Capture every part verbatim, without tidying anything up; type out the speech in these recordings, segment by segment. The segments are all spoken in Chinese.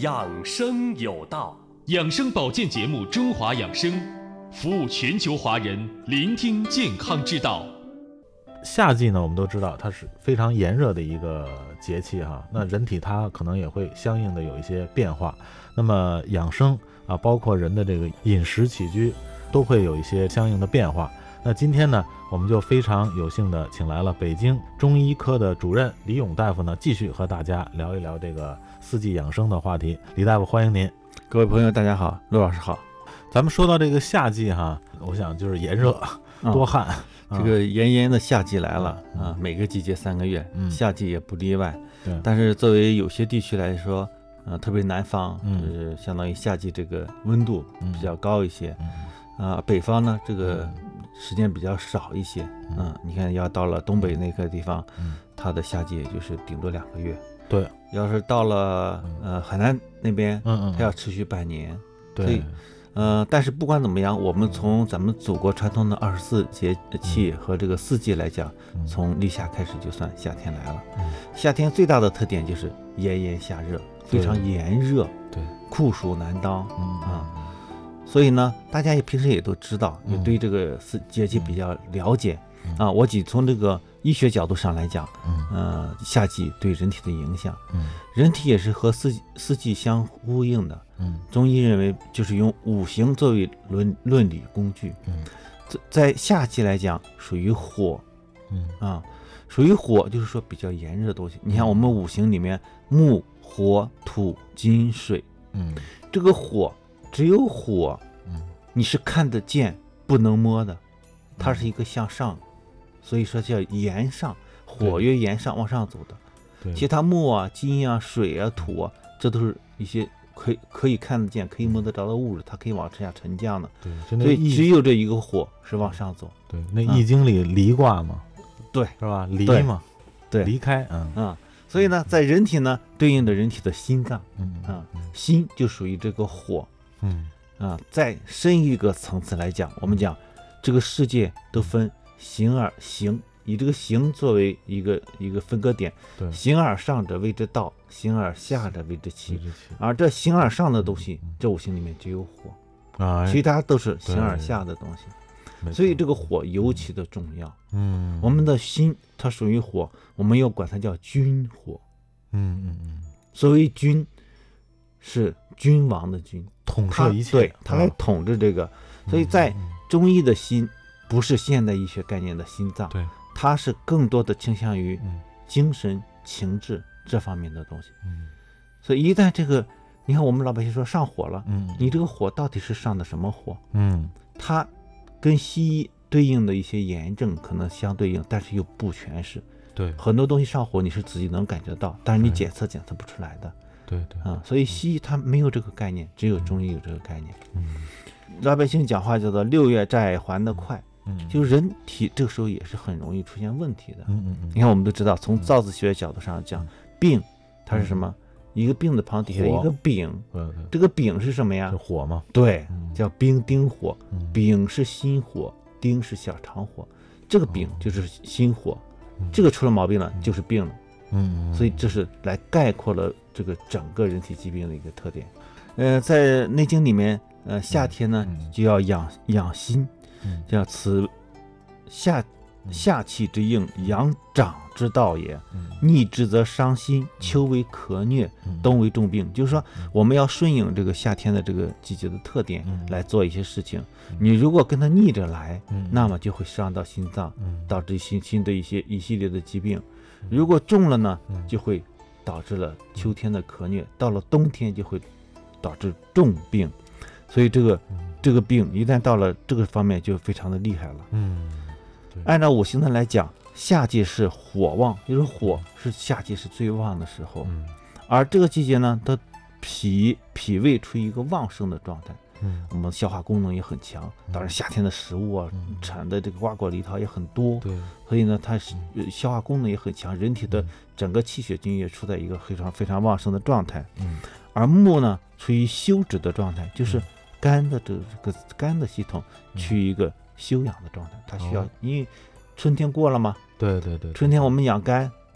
养生有道， 养生保健节目《中华养生》，服务全球华人，聆听健康之道。 夏季呢，我们都知道它是非常炎热的一个节气哈，那人体它可能也会相应的有一些变化。那么养生啊，包括人的这个饮食起居，都会有一些相应的变化。那今天呢，我们就非常有幸的请来了北京中医科的主任李勇大夫呢，继续和大家聊一聊这个四季养生的话题。李大夫，欢迎您。 各位朋友大家好，陆老师好。 咱们说到这个夏季哈，我想就是炎热、嗯、多汗、 嗯、这个炎炎的夏季来了、嗯、啊，每个季节三个月、嗯、夏季也不例外。 对， 但是作为有些地区来说，呃，特别南方，就是相当于夏季这个温度比较高一些，嗯、啊，北方呢这个时间比较少一些，嗯，嗯你看要到了东北那个地方，嗯，它的夏季也就是顶多两个月。 对， 要是到了呃海南那边， 嗯嗯， 它要持续半年。 对， 所以呃，但是不管怎么样，我们从咱们祖国传统的二十四节气和这个四季来讲，嗯、从立夏开始就算夏天来了。嗯、夏天最大的特点就是炎炎夏热，非常炎热， 对， 酷暑难当， 嗯啊。所以呢，大家也平时也都知道，也对这个四节气比较了解、嗯、啊。我仅从这个医学角度上来讲，嗯，呃，夏季对人体的影响，嗯，人体也是和四四季相呼应的，嗯，中医认为就是用五行作为论论理工具，嗯，在夏季来讲属于火，嗯啊，属于火就是说比较炎热的东西。你看我们五行里面木、火、土、金、水，嗯，这个火只有火，嗯，你是看得见不能摸的，它是一个向上。所以说叫炎上，火越炎上往上走的。对，其他木啊、金啊、水啊、土啊，这都是一些可以可以看得见、可以摸得着的物质，它可以往下沉降的。 对， 所以只有这一个火是往上走。 对，那易经里离卦嘛， 对， 是吧？离嘛， 对， 离开，嗯啊。所以呢，在人体呢，对应着人体的心脏，嗯啊，心就属于这个火，嗯啊。再深一个层次来讲，我们讲这个世界都分。形而形，以这个形作为一个一个分割点，对，形而上者谓之道，形而下者谓之气。而这形而上的东西，嗯、这五行里面只有火，啊，其他都是形而下的东西。所以这个火尤其的重要。嗯，我们的心它属于火，我们要管它叫君火。嗯嗯嗯，所谓君，是君王的君， 统摄一切， 对，他来统治这个。嗯、所以在中医的心。不是现代医学概念的心脏， 对， 它是更多的倾向于精神、情志这方面的东西。嗯，所以一旦这个，你看我们老百姓说上火了，嗯，你这个火到底是上的什么火？嗯，它跟西医对应的一些炎症可能相对应，但是又不全是。 对， 很多东西上火你是自己能感觉到，但是你检测检测不出来的。 对对啊、 嗯，所以西医它没有这个概念，只有中医有这个概念。嗯，老百姓讲话叫做六月债还得快。嗯，就是人体这个时候也是很容易出现问题的。嗯嗯嗯，你看我们都知道，从造字学角度上讲，嗯、病它是什么？嗯、一个病的旁底下一个丙，这个丙是什么呀？ 是火吗？ 对，嗯、叫兵丁火。嗯、丙是心火，丁是小肠火，这个丙就是心火，嗯、这个出了毛病了就是病了。嗯，所以这是来概括了这个整个人体疾病的一个特点。呃，在《内经》里面，呃，夏天呢、嗯、就要养养心。叫此夏夏气之应，阳长之道也。逆之则伤心，秋为咳疟，冬为重病。就是说，我们要顺应这个夏天的这个季节的特点来做一些事情。你如果跟它逆着来，那么就会伤到心脏，导致心心的一些一系列的疾病。如果重了呢，就会导致了秋天的咳疟，到了冬天就会导致重病。所以这个。这个病一旦到了这个方面就非常的厉害了。嗯，按照五行的来讲，夏季是火旺，就是火是夏季是最旺的时候。嗯，而这个季节呢，它脾脾胃处于一个旺盛的状态。嗯，我们消化功能也很强，当然夏天的食物啊，嗯、产的这个瓜果梨桃也很多。对，所以呢，它是消化功能也很强，人体的整个气血均也处在一个非常非常旺盛的状态。嗯，而木呢，处于休止的状态，就是。肝的这个肝的系统处于一个休养的状态，它需要，因为春天过了嘛， 对对对， 春天我们养肝，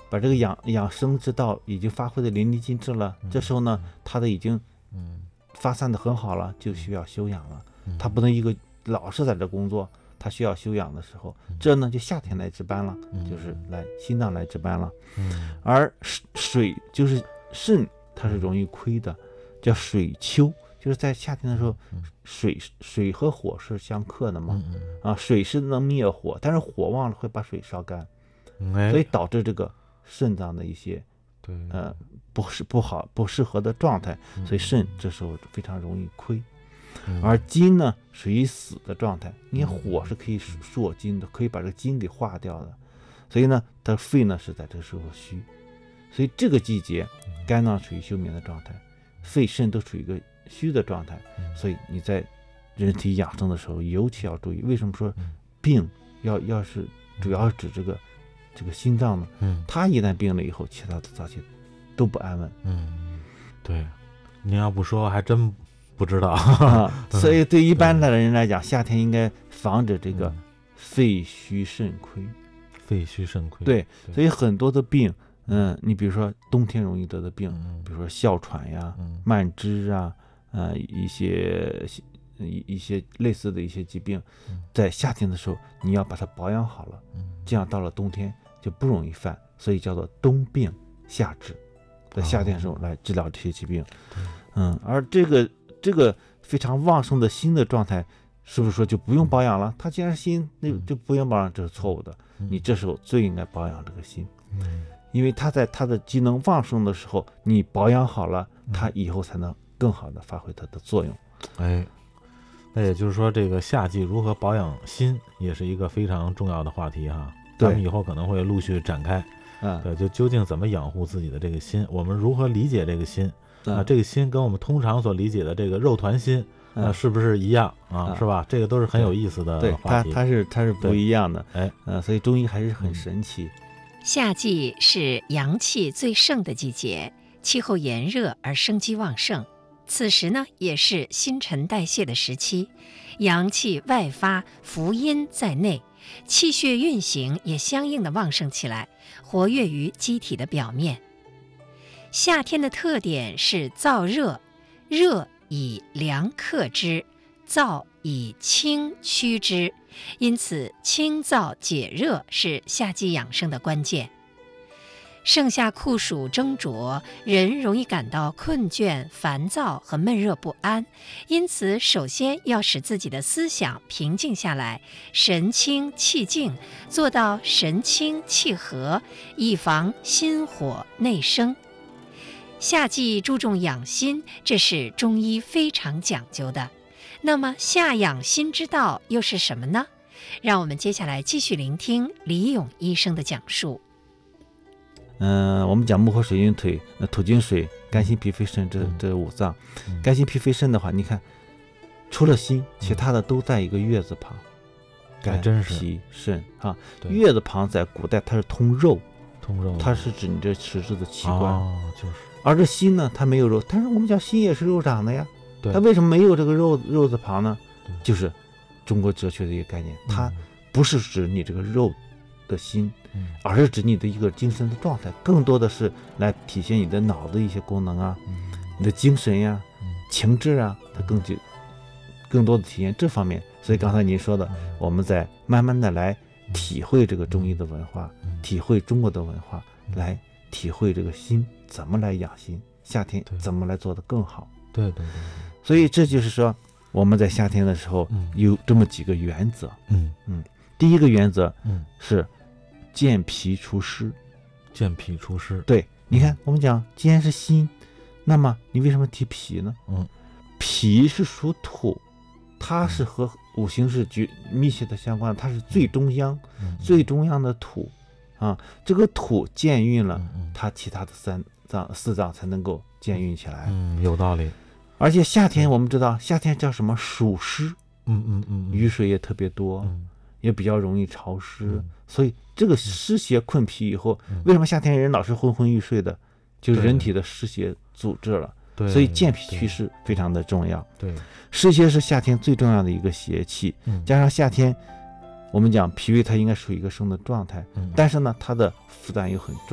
把这个养养生之道已经发挥的淋漓尽致了， 嗯、 这时候呢，他的已经嗯发散的很好了，就需要休养了。 嗯、 他不能一个老是在这工作，他需要休养的时候，这呢就夏天来值班了， 嗯、 就是来心脏来值班了。 嗯， 而水就是肾，它是容易亏的，叫水丘。就是在夏天的时候，水水和火是相克的嘛， 嗯、 啊，水是能灭火，但是火旺了会把水烧干， 嗯、 所以导致这个肾脏的一些对呃不是不好不适合的状态， 嗯、 所以肾这时候非常容易亏。 嗯、 而金呢属于死的状态，你看火是可以烁金的，可以把这个金给化掉的，所以呢，它肺呢是在这个时候虚，所以这个季节肝脏处于休眠的状态，肺肾都处于一个虚的状态，所以你在人体养生的时候尤其要注意。为什么说病要要是主要是指这个这个心脏呢？ 嗯， 它一旦病了以后，其他的脏器都不安稳。 嗯，对，您要不说还真不知道。 啊、所以对一般的人来讲，夏天应该防止这个肺虚肾亏。 肺虚肾亏。 对，所以很多的病。嗯，你比如说冬天容易得的病， 嗯、 比如说哮喘呀、 嗯、 慢支啊，呃，一些一一些类似的一些疾病， 嗯、 在夏天的时候你要把它保养好了， 嗯、 这样到了冬天就不容易犯，所以叫做冬病夏治，在夏天的时候来治疗这些疾病。 哦、 嗯，而这个这个非常旺盛的心的状态，是不是说就不用保养了？它既然是心，那就不用保养，这是错误的。 嗯、 你这时候最应该保养这个心。 嗯， 因为它在它的机能旺盛的时候，你保养好了，它以后才能更好的发挥它的作用。 哎，那也就是说，这个夏季如何保养心，也是一个非常重要的话题哈。咱们以后可能会陆续展开。 嗯， 对，就究竟怎么养护自己的这个心，我们如何理解这个心、 嗯、 啊？这个心跟我们通常所理解的这个肉团心。 嗯、 呃，是不是一样啊、 嗯？ 是吧？这个都是很有意思的话题。 对，它它是它是不一样的。 哎， 呃，所以中医还是很神奇。 嗯、夏季是阳气最盛的季节，气候炎热而生机旺盛，此时呢也是新陈代谢的时期，阳气外发，伏阴在内，气血运行也相应的旺盛起来，活跃于机体的表面。夏天的特点是燥热，热以凉克之，燥以清驱之，因此清燥解热是夏季养生的关键。盛夏酷暑蒸灼，人容易感到困倦、烦躁和闷热不安，因此首先要使自己的思想平静下来，神清气静，做到神清气和，以防心火内生。夏季注重养心，这是中医非常讲究的。那么夏养心之道又是什么呢？让我们接下来继续聆听李勇医生的讲述。 嗯、呃，我们讲木火水运腿，呃，土金水，肝心脾肺肾这、嗯、这五脏。嗯、肝心脾肺肾的话，你看，除了心，其他的都在一个月字旁。肝、 真是脾肾啊，月字旁在古代它是通肉， 通肉， 它是指你这实质的器官。 哦，就是。 而这心呢，它没有肉，但是我们讲心也是肉长的呀。 对。 它为什么没有这个肉肉字旁呢？就是中国哲学的一个概念， 嗯、 它不是指你这个肉的心， 嗯、 而是指你的一个精神的状态，更多的是来体现你的脑的一些功能啊， 嗯、 你的精神呀、 嗯、 情志啊，它更就更多的体现这方面。所以刚才您说的， 嗯、 我们在慢慢的来体会这个中医的文化， 嗯、 体会中国的文化， 嗯、 来体会这个心怎么来养心，夏天怎么来做得更好。 对对对。 所以这就是说，我们在夏天的时候有这么几个原则。 嗯嗯，第一个原则嗯是健脾除湿。 健脾除湿。 对，你看我们讲，既然是心，那么你为什么提脾呢？ 嗯， 脾是属土，它是和五行是绝密切的相关，它是最中央、 嗯、 最中央的土啊。这个土健运了， 嗯、 它其他的三脏四脏才能够健运起来。 嗯，有道理。 而且夏天我们知道，夏天叫什么？暑湿。 嗯嗯嗯， 雨水也特别多， 嗯、 也比较容易潮湿， 嗯、 所以这个湿邪困脾以后， 嗯、 为什么夏天人老是昏昏欲睡的？就是人体的湿邪阻滞了。 对， 所以健脾祛湿非常的重要。 对， 湿邪是夏天最重要的一个邪气， 嗯、 加上夏天，我们讲脾胃它应该属于一个生的状态， 嗯、 但是呢，它的负担又很重。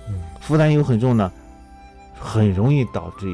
负担又很重呢，很容易导致